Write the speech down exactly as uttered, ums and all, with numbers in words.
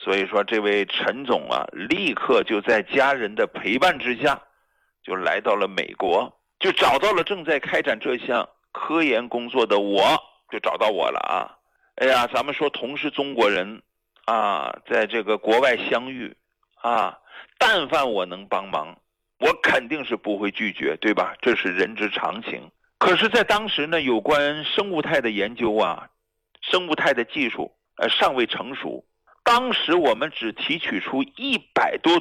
所以说这位陈总啊，立刻就在家人的陪伴之下，就来到了美国，就找到了正在开展这项科研工作的我，就找到我了啊。哎呀，咱们说同是中国人啊，在这个国外相遇啊，但凡我能帮忙，我肯定是不会拒绝，对吧？这是人之常情。可是在当时呢，有关生物态的研究啊，生物态的技术呃尚未成熟，当时我们只提取出一百多